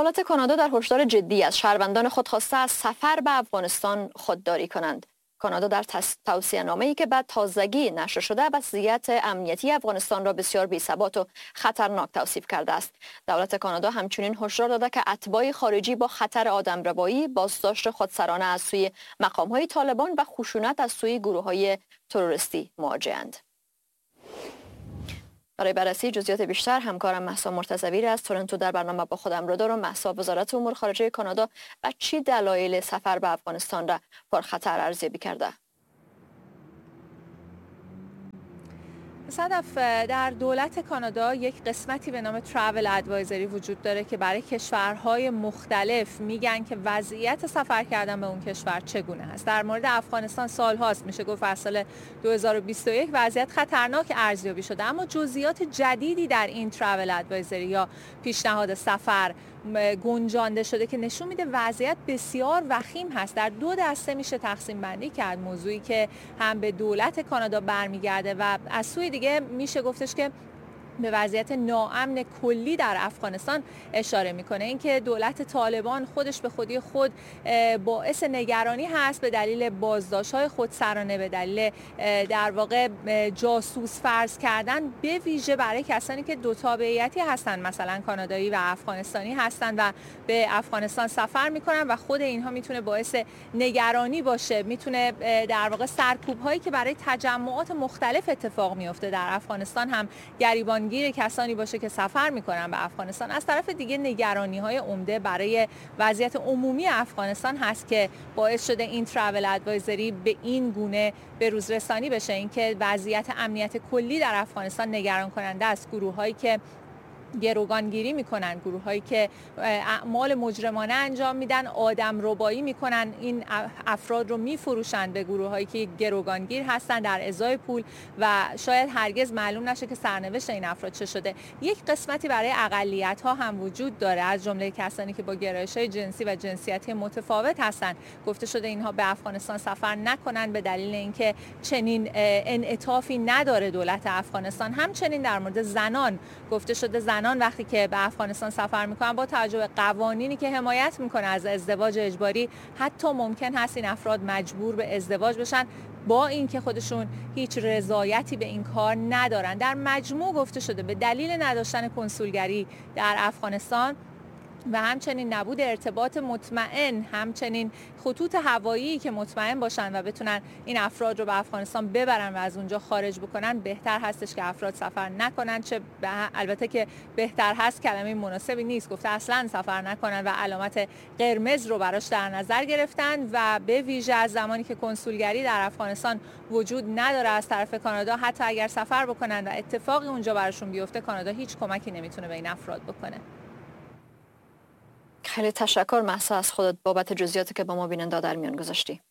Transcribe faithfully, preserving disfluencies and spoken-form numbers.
دولت کانادا در هشدار جدی از شهروندان خود خواسته از سفر به افغانستان خودداری کنند. کانادا در توصیه‌نامه‌ای که بعد تازگی نشر شده وضعیت امنیتی افغانستان را بسیار بی‌ثبات و خطرناک توصیف کرده است. دولت کانادا همچنین هشدار داده که اتباع خارجی با خطر آدمربایی، بازداشت خودسرانه از سوی مقام‌های طالبان و خشونت از سوی گروه‌های تروریستی مواجه‌اند. برای بررسی جزئیات بیشتر همکارم مهسا مرتضوی از تورنتو در برنامه با خودم رو دارم. مهسا، وزارت امور خارجه کانادا و چی دلایل سفر به افغانستان را پرخطر ارزیابی کرده؟ صدف، در دولت کانادا یک قسمتی به نام ترافل ادوایزری وجود داره که برای کشورهای مختلف میگن که وضعیت سفر کردن به اون کشور چگونه است. در مورد افغانستان سالهاست، میشه گفت از سال دو هزار و بیست و یک وضعیت خطرناک ارزیابی شده، اما جزئیات جدیدی در این ترافل ادوایزری یا پیشنهاد سفر گنجانده شده که نشون میده وضعیت بسیار وخیم هست. در دو دسته میشه تقسیم بندی کرد، موضوعی که هم به دولت کانادا برمیگرده و از سوی دیگه میشه گفتش که به وضعیت ناامن کلی در افغانستان اشاره میکنه. اینکه دولت طالبان خودش به خودی خود باعث نگرانی هست به دلیل بازداشت‌های خودسرانه، به دلیل در واقع جاسوس فرض کردن، به ویژه برای کسانی که دو تابعیتی هستن، مثلا کانادایی و افغانستانی هستن و به افغانستان سفر میکنن و خود اینها میتونه باعث نگرانی باشه. میتونه در واقع سرکوب هایی که برای تجمعات مختلف اتفاق میفته در افغانستان هم گریبان گیر کسانی باشه که سفر میکنن به افغانستان. از طرف دیگه نگرانی های عمده برای وضعیت عمومی افغانستان هست که باعث شده این ترافل ادوایزری به این گونه به روز رسانی بشه، اینکه وضعیت امنیت کلی در افغانستان نگران کننده است. گروه هایی که گروگانگیری میکنن، گروه هایی که اعمال مجرمانه انجام میدن، آدم ربایی میکنن، این افراد رو میفروشن به گروه هایی که گروگانگیر هستن در ازای پول و شاید هرگز معلوم نشه که سرنوشت این افراد چه شده. یک قسمتی برای اقلیت ها هم وجود داره، از جمله کسانی که با گرایش های جنسی و جنسیتی متفاوت هستن. گفته شده اینها به افغانستان سفر نکنن به دلیل اینکه چنین انعطافی نداره دولت افغانستان. همچنین در مورد زنان گفته شده زنان وقتی که به افغانستان سفر میکنن با توجه به قوانینی که حمایت میکنه از ازدواج اجباری، حتی ممکن هست این افراد مجبور به ازدواج بشن با اینکه خودشون هیچ رضایتی به این کار ندارن. در مجموع گفته شده به دلیل نداشتن کنسولگری در افغانستان و همچنین نبود ارتباط مطمئن، همچنین خطوط هوایی که مطمئن باشن و بتونن این افراد رو به افغانستان ببرن و از اونجا خارج بکنن، بهتر هستش که افراد سفر نکنن. چه البته که بهتر هست کلمه مناسبی نیست، گفته اصلا سفر نکنن و علامت قرمز رو براش در نظر گرفتن و به ویژه از زمانی که کنسولگری در افغانستان وجود نداره از طرف کانادا، حتی اگر سفر بکنن و اتفاقی اونجا براشون بیفته، کانادا هیچ کمکی نمیتونه به این افراد بکنه. خیلی تشکر مهسا از خودت بابت جزئیاتی که با ما بیننده در میان گذاشتی.